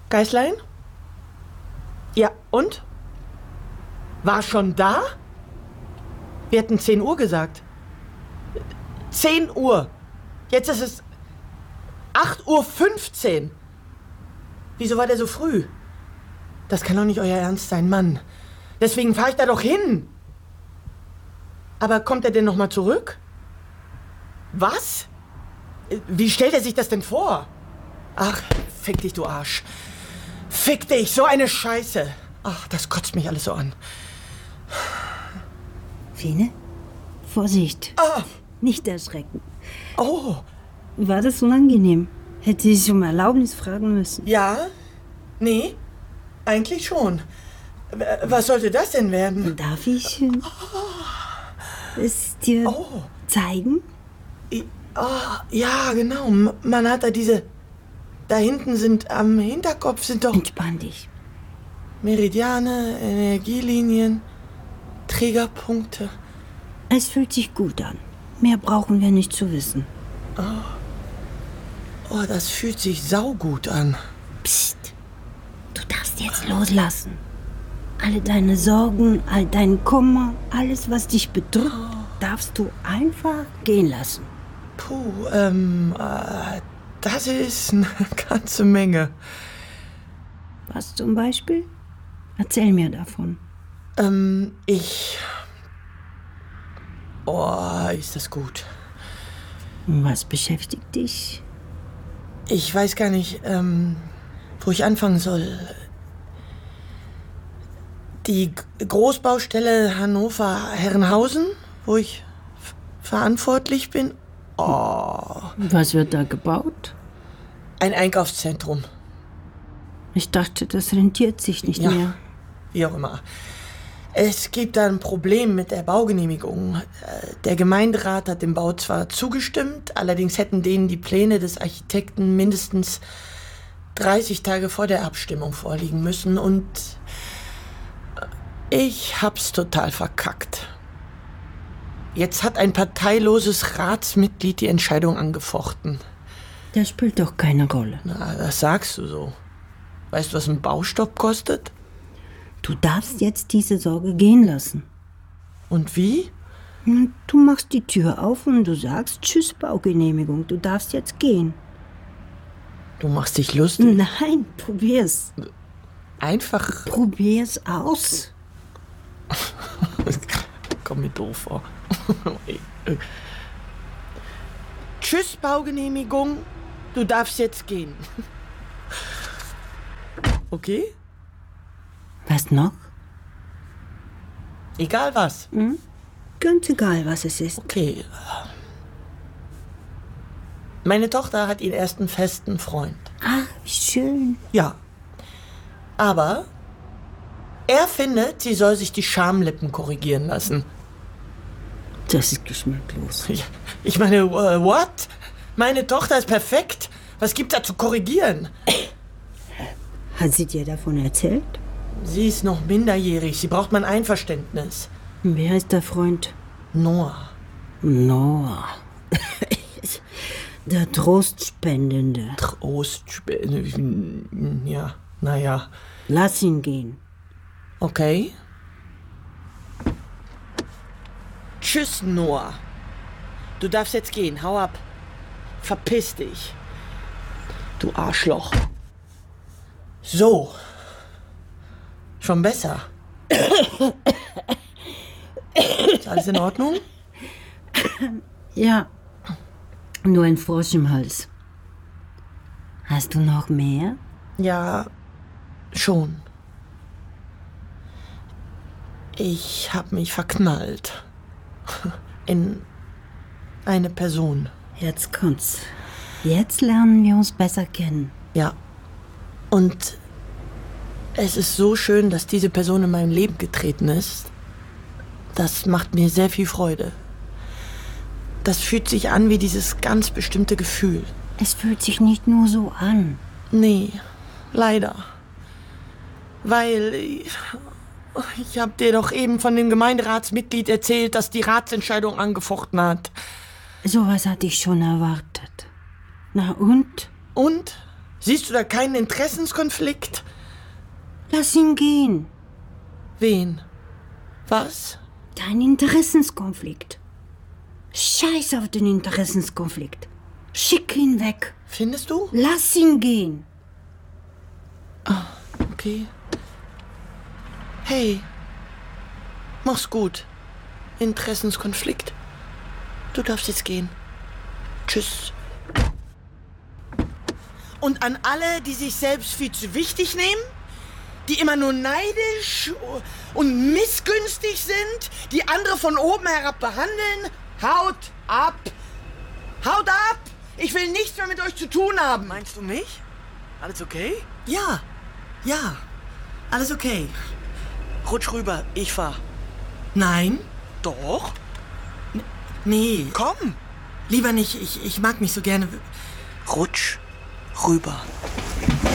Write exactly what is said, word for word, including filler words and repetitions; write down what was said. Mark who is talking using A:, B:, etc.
A: Geißlein? Ja, und? War schon da? Wir hatten zehn Uhr gesagt. zehn Uhr. Jetzt ist es acht Uhr fünfzehn. Wieso war der so früh? Das kann doch nicht euer Ernst sein, Mann. Deswegen fahre ich da doch hin. Aber kommt er denn noch mal zurück? Was? Wie stellt er sich das denn vor? Ach, fick dich, du Arsch. Fick dich, so eine Scheiße. Ach, das kotzt mich alles so an.
B: Fine, Vorsicht.
A: Ah.
B: Nicht erschrecken.
A: Oh.
B: War das unangenehm? Hätte ich um Erlaubnis fragen müssen.
A: Ja? Nee? Eigentlich schon. Was sollte das denn werden?
B: Darf ich äh, es dir
A: Oh.
B: zeigen?
A: I- Oh, ja, genau. M- Man hat da diese... Da hinten sind am Hinterkopf sind doch
B: Entspann dich.
A: Meridiane, Energielinien, Trägerpunkte.
B: Es fühlt sich gut an. Mehr brauchen wir nicht zu wissen.
A: Oh, das fühlt sich saugut an.
B: Psst. Du darfst jetzt loslassen. Alle deine Sorgen, all dein Kummer, alles, was dich bedrückt, darfst du einfach gehen lassen.
A: Puh, ähm, äh, das ist eine ganze Menge.
B: Was zum Beispiel? Erzähl mir davon.
A: Ähm, ich... Oh, ist das gut.
B: Was beschäftigt dich?
A: Ich weiß gar nicht, ähm, wo ich anfangen soll. Die G- Großbaustelle Hannover-Herrenhausen, wo ich f- verantwortlich bin. Oh,
B: Was wird da gebaut?
A: ein Einkaufszentrum.
B: Ich dachte, das rentiert sich nicht
A: Ja.
B: mehr.
A: Wie auch immer. Es gibt da ein Problem mit der Baugenehmigung. Äh, Der Gemeinderat hat dem Bau zwar zugestimmt, allerdings hätten denen die Pläne des Architekten mindestens dreißig Tage vor der Abstimmung vorliegen müssen und ich hab's total verkackt. Jetzt hat ein parteiloses Ratsmitglied die Entscheidung angefochten.
B: Das spielt doch keine Rolle.
A: Na, das sagst du so. Weißt du, was ein Baustopp kostet?
B: Du darfst jetzt diese Sorge gehen lassen.
A: Und wie?
B: Und Du machst die Tür auf und du sagst, tschüss Baugenehmigung, du darfst jetzt gehen.
A: Du machst dich lustig.
B: Nein, probier's.
A: Einfach.
B: Probier's aus.
A: Komm mir doof vor. Tschüss, Baugenehmigung. Du darfst jetzt gehen. Okay?
B: Was noch?
A: Egal was.
B: Ganz egal, was es ist.
A: Okay. Meine Tochter hat ihren ersten festen Freund.
B: Ach, wie schön.
A: Ja. Aber er findet, sie soll sich die Schamlippen korrigieren lassen.
B: Das ist geschmacklos.
A: Ich, ich meine, uh, what? Meine Tochter ist perfekt. Was gibt's da zu korrigieren?
B: Hat sie dir davon erzählt?
A: Sie ist noch minderjährig. Sie braucht mein Einverständnis.
B: Wer ist der Freund?
A: Noah.
B: Noah. Der Trostspendende.
A: Trost. Ja, naja.
B: Lass ihn gehen.
A: Okay. Tschüss, Noah. Du darfst jetzt gehen. Hau ab. Verpiss dich. Du Arschloch. So. Schon besser. Ist alles in Ordnung?
B: Ja, nur ein Frosch im Hals. Hast du noch mehr?
A: Ja, schon. Ich hab mich verknallt. In eine Person.
B: Jetzt kommt's. Jetzt lernen wir uns besser kennen.
A: Ja. Und es ist so schön, dass diese Person in mein Leben getreten ist. Das macht mir sehr viel Freude. Das fühlt sich an wie dieses ganz bestimmte Gefühl.
B: Es fühlt sich nicht nur so an.
A: Nee, leider. Weil ich, ich hab dir doch eben von dem Gemeinderatsmitglied erzählt, das die Ratsentscheidung angefochten hat.
B: Sowas hatte ich schon erwartet. Na und?
A: Und Siehst du da keinen Interessenskonflikt?
B: Lass ihn gehen.
A: Wen? Was?
B: Dein Interessenskonflikt. Scheiß auf den Interessenskonflikt. Schick ihn weg.
A: Findest du?
B: Lass ihn gehen.
A: Ah, okay. Hey, mach's gut. Interessenskonflikt. Du darfst jetzt gehen. Tschüss. Und an alle, die sich selbst viel zu wichtig nehmen, die immer nur neidisch und missgünstig sind, die andere von oben herab behandeln, haut ab. Haut ab! Ich will nichts mehr mit euch zu tun haben.
C: Meinst du mich? Alles okay?
A: Ja, ja, alles okay.
C: Rutsch rüber, ich fahr.
A: Nein,
C: Doch?
A: nee,
C: Komm!
A: lieber nicht. Ich, ich mag mich so gerne.
C: Rutsch rüber.